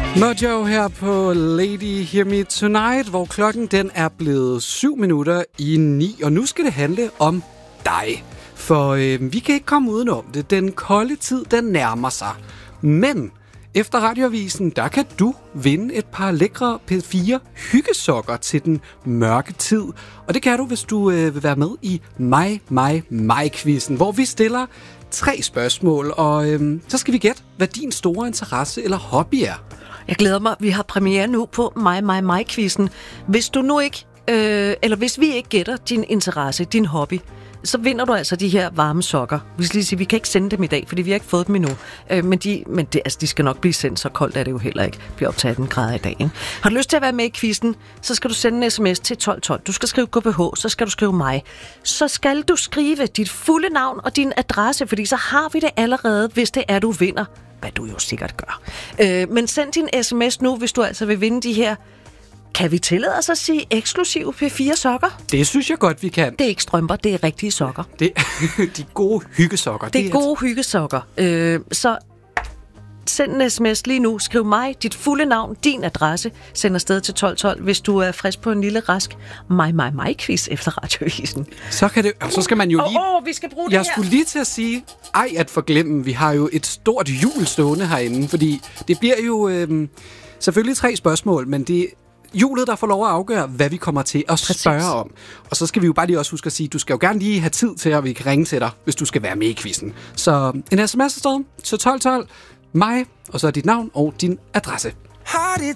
Mojo her på Lady Hear Me Tonight, hvor klokken den er blevet 7:07, og nu skal det handle om dig. For vi kan ikke komme udenom det. Den kolde tid, den nærmer sig. Men efter Radioavisen, der kan du vinde et par lækre P4 hyggesokker til den mørke tid. Og det kan du, hvis du vil være med i mig-quizzen, hvor vi stiller 3 spørgsmål, og så skal vi gætte, hvad din store interesse eller hobby er. Jeg glæder mig. Vi har premiere nu på mig-quizzen. Hvis du nu ikke, eller hvis vi ikke gætter din interesse, din hobby, så vinder du altså de her varme sokker. Vi skal lige sige, vi kan ikke sende dem i dag, fordi vi har ikke fået dem endnu. Men de skal nok blive sendt, så koldt er det jo heller ikke. Det bliver optaget 18 grader i dag. Ikke? Har du lyst til at være med i quizzen, så skal du sende en sms til 1212. Du skal skrive KBH, så skal du skrive mig. Så skal du skrive dit fulde navn og din adresse, fordi så har vi det allerede, hvis det er, du vinder. Hvad du jo sikkert gør. Men send din sms nu, hvis du altså vil vinde de her. Kan vi tillade os at sige eksklusive P4-sokker? Det synes jeg godt, vi kan. Det er ikke strømper, det er rigtige sokker. Det de gode hyggesokker. Det er gode hyggesokker. Så send en sms lige nu. Skriv mig, dit fulde navn, din adresse. Send afsted til 1212, hvis du er frisk på en lille rask mig-quiz efter Radioavisen. Så kan det, og så skal man jo lige... vi skal bruge det Jeg skulle lige til at sige, at forglemme, vi har jo et stort hjul stående herinde, fordi det bliver jo selvfølgelig 3 spørgsmål, men det hjulet, der får lov at afgøre, hvad vi kommer til at spørge om. Og så skal vi jo bare lige også huske at sige, du skal jo gerne lige have tid til, at vi kan ringe til dig, hvis du skal være med i quizzen. Så en sms afsted til 1212, mig, og så dit navn og din adresse. Har det